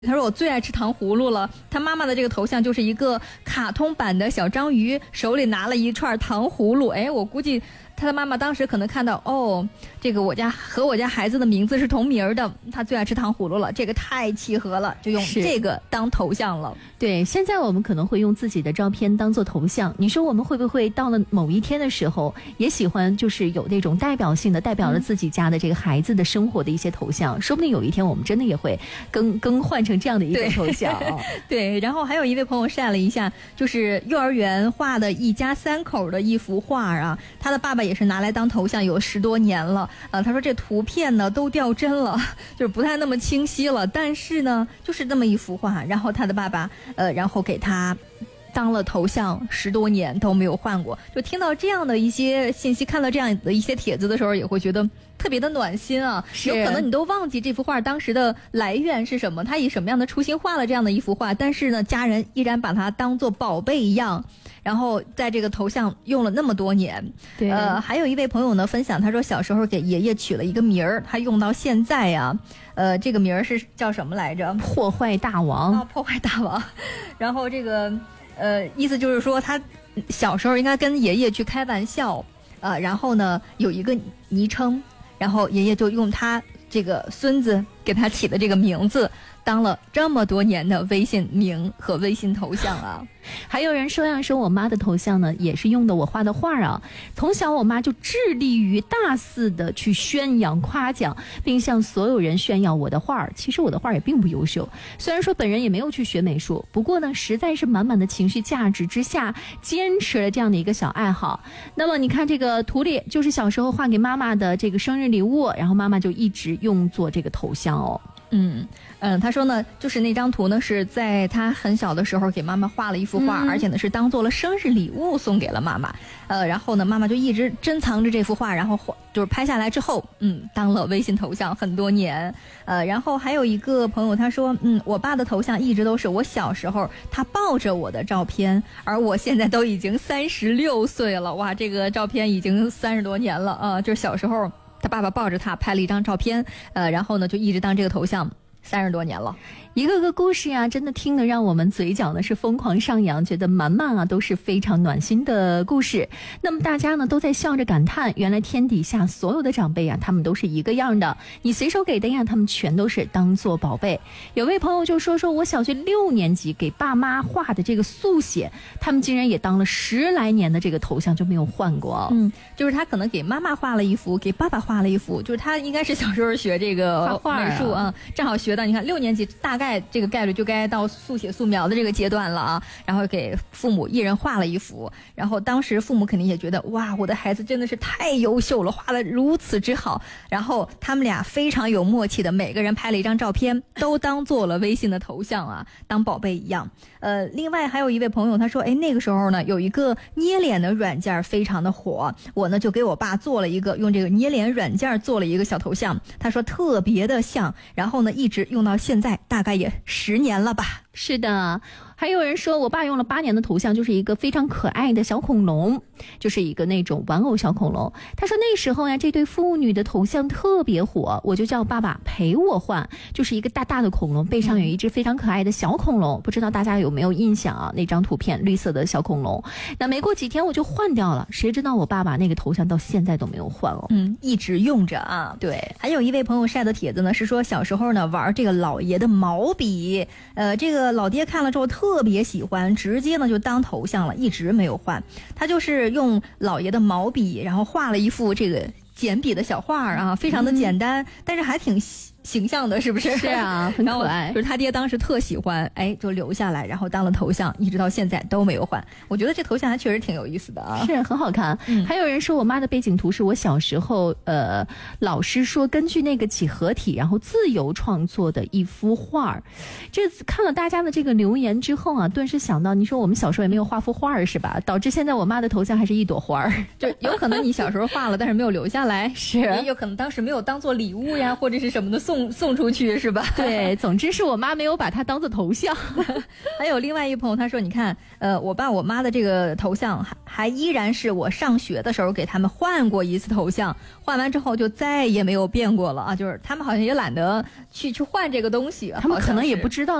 他说我最爱吃糖葫芦了，他妈妈的这个头像就是一个卡通版的小章鱼，手里拿了一串糖葫芦。哎，我估计他的妈妈当时可能看到，哦，这个我家孩子的名字是同名的，他最爱吃糖葫芦了，这个太契合了，就用这个当头像了。 对，现在我们可能会用自己的照片当做头像，你说我们会不会到了某一天的时候也喜欢就是有那种代表性的代表了自己家的这个孩子的生活的一些头像，说不定有一天我们真的也会更换成这样的一个头像。 对，然后还有一位朋友晒了一下，就是幼儿园画的一家三口的一幅画啊，他的爸爸也是拿来当头像有10多年了。他说这图片呢都掉帧了，就是不太那么清晰了，但是呢就是这么一幅画，然后他的爸爸然后给他当了头像10多年都没有换过。就听到这样的一些信息，看到这样的一些帖子的时候，也会觉得特别的暖心啊。有可能你都忘记这幅画当时的来源是什么，他以什么样的初心画了这样的一幅画，但是呢家人依然把它当作宝贝一样，然后在这个头像用了那么多年。 对， 还有一位朋友呢分享，他说小时候给爷爷取了一个名儿，他用到现在呀，这个名儿是叫什么来着？ 破坏大王。 破坏大王。然后这个意思就是说他小时候应该跟爷爷去开玩笑，然后呢有一个昵称，然后爷爷就用他这个孙子给他起的这个名字当了这么多年的微信名和微信头像啊。 还有人说呀，说我妈的头像呢也是用的我画的画啊，从小我妈就致力于大肆的去宣扬夸奖，并向所有人炫耀我的画。其实我的画也并不优秀，虽然说本人也没有去学美术，不过呢实在是满满的情绪价值之下坚持了这样的一个小爱好。那么你看这个图里就是小时候画给妈妈的这个生日礼物，然后妈妈就一直用作这个头像哦。 他说呢，就是那张图呢是在他很小的时候给妈妈画了一幅画，而且呢是当做了生日礼物送给了妈妈。然后呢妈妈就一直珍藏着这幅画，然后就是拍下来之后，当了微信头像很多年。然后还有一个朋友他说，我爸的头像一直都是我小时候他抱着我的照片，而我现在都已经36岁了，哇，这个照片已经30多年了啊，就是小时候他爸爸抱着他拍了一张照片，然后呢就一直当这个头像30多年了。 一个个故事啊，真的听得让我们嘴角呢是疯狂上扬，觉得满满啊都是非常暖心的故事。那么大家呢都在笑着感叹，原来天底下所有的长辈啊，他们都是一个样的，你随手给的呀，他们全都是当做宝贝。有位朋友就说我小学6年级给爸妈画的这个速写，他们竟然也当了10来年的这个头像就没有换过。 就是他可能给妈妈画了一幅，给爸爸画了一幅，就是他应该是小时候学这个美术啊，正好学到，你看6年级大概这个概率就该到速写素描的这个阶段了啊，然后给父母一人画了一幅，然后当时父母肯定也觉得哇，我的孩子真的是太优秀了，画得如此之好，然后他们俩非常有默契的每个人拍了一张照片，都当做了微信的头像啊，当宝贝一样。另外还有一位朋友他说，那个时候呢有一个捏脸的软件非常的火，我呢就给我爸做了一个，用这个捏脸软件做了一个小头像，他说特别的像，然后呢一直用到现在，大概也10年了吧。 是的，还有人说我爸用了8年的头像，就是一个非常可爱的小恐龙，就是一个那种玩偶小恐龙。他说那时候呀，这对父女的头像特别火，我就叫爸爸陪我换，就是一个大大的恐龙，背上有一只非常可爱的小恐龙，不知道大家有没有印象啊？那张图片绿色的小恐龙。那没过几天我就换掉了，谁知道我爸爸那个头像到现在都没有换哦。 一直用着啊。 对， 还有一位朋友晒的帖子呢，是说小时候呢玩这个老爷的毛笔，这个老爹看了之后特别喜欢，直接呢就当头像了，一直没有换。他就是用老爷的毛笔，然后画了一幅这个简笔的小画啊，非常的简单，但是还挺形象的，是不是？ 是啊，很可爱。 就是他爹当时特喜欢，就留下来，然后当了头像，一直到现在都没有换。我觉得这头像还确实挺有意思的啊， 是很好看。还有人说我妈的背景图是我小时候老师说根据那个几何体然后自由创作的一幅画。这看了大家的这个留言之后啊，顿时想到，你说我们小时候也没有画幅画是吧？导致现在我妈的头像还是一朵花， 就有可能你小时候画了，但是没有留下来，是也有可能当时没有当做礼物呀，或者是什么的送送出去是吧？ 对，总之是我妈没有把它当做头像。 还有另外一个朋友他说，你看，我爸我妈的这个头像还依然是我上学的时候给他们换过一次头像，换完之后就再也没有变过了啊，就是他们好像也懒得去换这个东西， 他们可能也不知道